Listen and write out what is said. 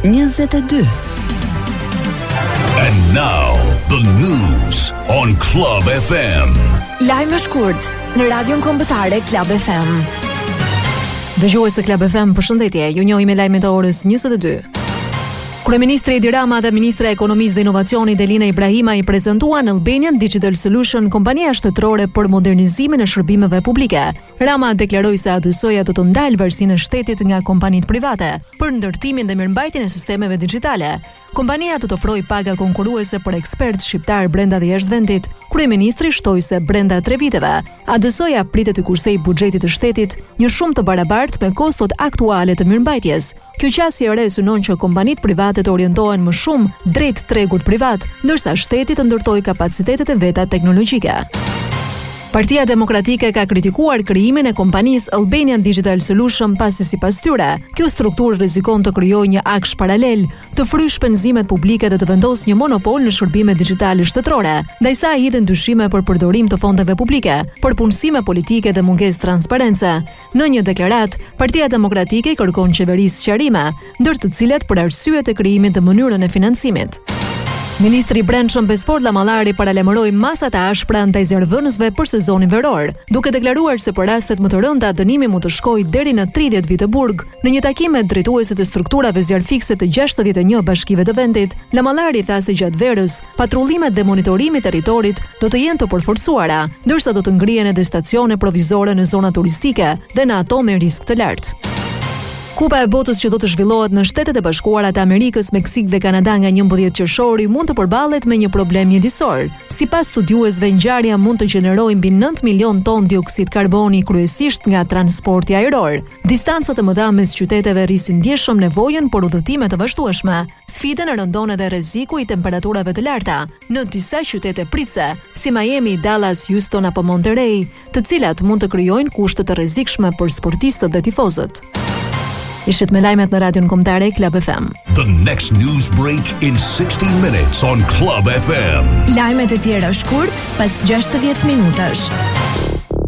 22. And now the news on Club FM. Lajme shkurt në radion kombëtare Club FM. Dëgjues të Club FM, përshëndetje. Ju njohim me lajmet e orës 22. Kryeministri Edi Rama dhe Ministra e Ekonomisë dhe Inovacionit Elina Ibrahimaj prezantuan Albanian Digital Solution, kompania shtetërore për modernizimin e shërbimeve publike. Rama deklaroi se ADS-ja do të ndalë varësinë e shtetit nga kompanitë private për ndërtimin dhe mirëmbajtjen e sistemeve digjitale. Kompania do të ofrojë paga konkurruese për ekspertë shqiptar brenda dhe jashtë vendit. Kryeministri shtoi se brenda 3 viteve, ADS-ja pritet të kursejë buxhetit të shtetit një shumë të barabartë me kostot aktuale të mirëmbajtjes. Kjo qasje e re synon që kompanitë private të orientohen më shumë drejt tregut privat, ndërsa shteti të ndërtojë kapacitetet e veta teknologjike. Partia Demokratike ka kritikuar krijimin e kompanisë Albanian Digital Solution pasi sipas tyre, kjo strukturë rrezikon të krijojë një aksh paralel, të fryjë shpenzimet publike dhe të vendosë një monopol në shërbime digjitale shtetërore, ndajsa ai hidhen dyshime për përdorim të fondeve publike, për punësime politike dhe mungesë transparence. Në një deklaratë, Partia Demokratike kërkon qeverisë sqarime, ndër të cilat për arsyet e krijimit të mënyrën e financimit. Ministri i Brendshëm Besfor Llamallari paralajmëroi masat e ashpra ndaj zjarrvënësve për sezonin veror, duke deklaruar se për rastet më të rënda dënimi mund të shkojë deri në 30 vite burg. Në një takim me drejtuesit e strukturave zjarrfikse të 61 bashkive të vendit, Llamallari tha se gjatë verës patrullimet dhe monitorimi i territorit do të jenë të përforcuara, ndërsa do të ngrihen edhe stacione provizore në zona turistike dhe në ato me risk të lartë. Kupa e botës që do të zhvillohet në Shtetet e Bashkuara të Amerikës, Meksik dhe Kanada nga 11 qershori mund të përballet me një problem mjedisor. Sipas studiuesve, ngjarja mund të gjenerojë mbi 9 milion ton dioksid karboni, kryesisht nga transporti ajror. Distancat e mëdha mes qyteteve rrisin ndjeshëm nevojën për udhëtime të vazhdueshme. Sfidën e rëndon edhe rreziku i temperaturave të larta në disa qytete pritse, si Miami, Dallas, Houston apo Monterey, të cilat mund të krijojnë kushte të rrezikshme për sportistët dhe tifozët. Ishit me lajmet në radion kombëtare Club FM. The next news break in 60 minutes on Club FM. Lajmet e tjera shkurt pas 60 minutash.